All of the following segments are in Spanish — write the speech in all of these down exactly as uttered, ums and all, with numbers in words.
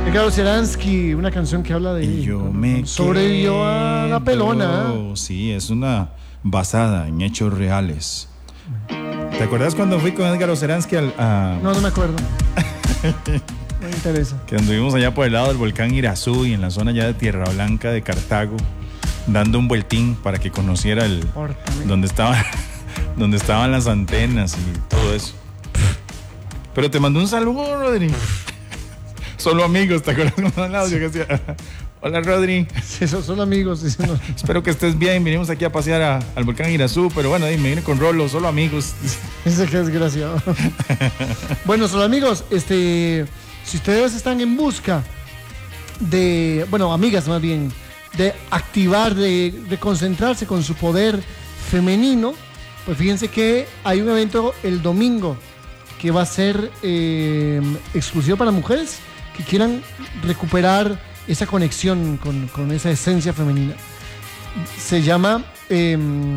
Edgar Oceransky, una canción que habla de... Y yo me sobrevivió a la pelona. quedo. Sí, es una basada en hechos reales. ¿Te acuerdas cuando fui con Edgar Oceransky al, a... No, no me acuerdo. No me interesa. Que anduvimos allá por el lado del volcán Irazú y en la zona ya de Tierra Blanca de Cartago, dando un vueltín para que conociera el... Pórtame. donde estaba, donde estaban las antenas y todo eso. Pero te mandó un saludo, Rodri. Solo amigos, ¿te acuerdas con el audio que decía? Hola, Rodri. Sí, son, son amigos. Sí, no. Espero que estés bien. Vinimos aquí a pasear a, al volcán Irazú, pero bueno, ahí me vine con Rolo, solo amigos. Ese que desgraciado. Bueno, solo amigos, este, si ustedes están en busca de, bueno, amigas más bien, de activar, de, de concentrarse con su poder femenino, pues fíjense que hay un evento el domingo que va a ser eh, exclusivo para mujeres que quieran recuperar esa conexión con, con esa esencia femenina. Se llama eh,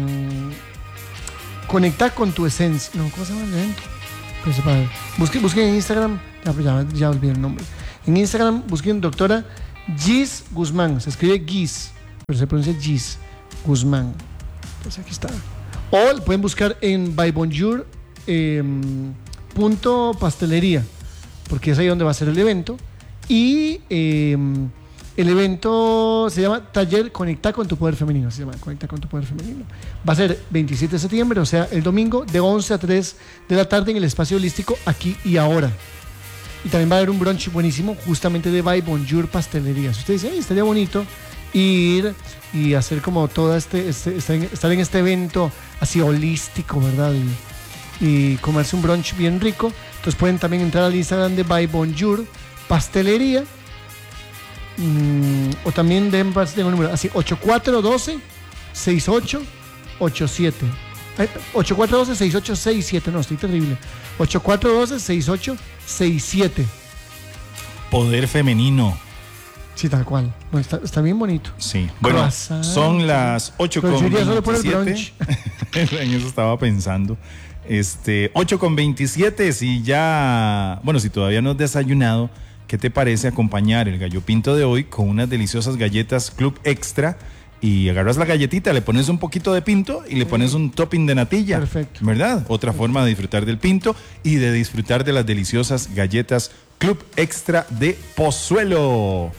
Conectar con tu esencia. No, ¿cómo se llama el evento? Pues, busquen, busquen en Instagram, ya, ya, ya olvidé el nombre. En Instagram busquen doctora Gis Guzmán. Se escribe Gis, pero se pronuncia Gis Guzmán. Pues aquí está. O pueden buscar en By Bonjour eh, punto pastelería, porque es ahí donde va a ser el evento. Y eh, el evento se llama Taller Conectar con tu Poder Femenino. Se llama Conectar con tu Poder Femenino. Va a ser veintisiete de septiembre, o sea, el domingo, de once a tres de la tarde en el espacio holístico Aquí y Ahora. Y también va a haber un brunch buenísimo, justamente de By Bonjour Pastelería. Si usted dice, ay, estaría bonito ir y hacer como todo este, este estar, en, estar en este evento así holístico, ¿verdad? Y, y comerse un brunch bien rico. Entonces pueden también entrar al Instagram de By Bonjour Pastelería, mm, o también den tengo el número así, ocho cuatro uno dos seis ocho ocho siete, ocho cuatro uno dos seis ocho seis siete, no, estoy terrible, ocho cuatro uno dos seis ocho seis siete. Poder femenino. Sí, tal cual. Bueno, está, está bien bonito. Sí. Bueno, Croissant. son las ocho con veintisiete. Solo por el brunch. En eso estaba pensando. Este, ocho con veintisiete, si ya, bueno, si todavía no has desayunado, ¿qué te parece acompañar el gallo pinto de hoy con unas deliciosas galletas Club Extra? Y agarras la galletita, le pones un poquito de pinto y le pones un topping de natilla. Perfecto. ¿Verdad? Otra forma de disfrutar del pinto y de disfrutar de las deliciosas galletas Club Extra de Pozuelo.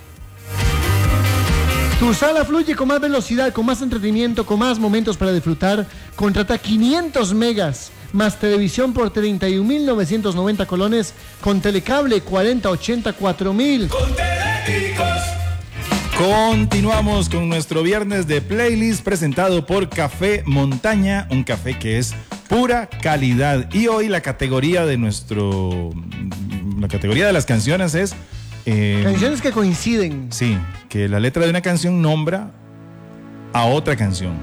Tu sala fluye con más velocidad, con más entretenimiento, con más momentos para disfrutar. Contrata quinientos megas más televisión por treinta y un mil novecientos noventa colones con telecable cuarenta ochenta cuatro mil. Con Teléticos. Continuamos con nuestro viernes de playlist presentado por Café Montaña, un café que es pura calidad. Y hoy la categoría de nuestro, la categoría de las canciones es eh, canciones que coinciden. Sí, que la letra de una canción nombra a otra canción.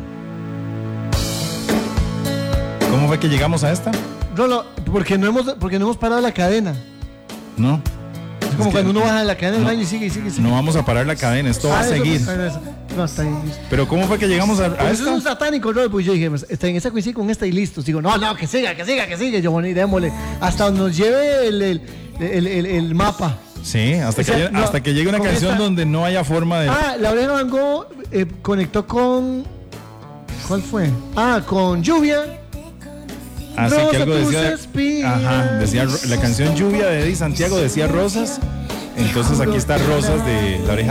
¿Cómo fue que llegamos a esta? Rolo, porque no hemos, porque no hemos parado la cadena. No. Es como es cuando uno baja la cadena no, del año y sigue y sigue, sigue. No vamos a parar la cadena, esto ah, va a eso, seguir. Eso, no, está ahí. Pero ¿cómo fue que llegamos a, a esta? Eso es un satánico, Rolo, pues yo dije, está en esa coincide con esta y listo. Digo, no, no, que siga, que siga, que siga. Yo, bueno, y démosle. Hasta donde nos lleve el, el, el, el, el mapa. Sí, hasta, o sea, que, haya, no, hasta que llegue una canción esta... donde no haya forma de... Ah, la Oreja Van Gogh eh, conectó con... ¿Cuál fue? Ah, con Lluvia. Así que algo decía... Ajá, decía la canción Lluvia de Eddie Santiago decía Rosas. Entonces aquí está Rosas de La Oreja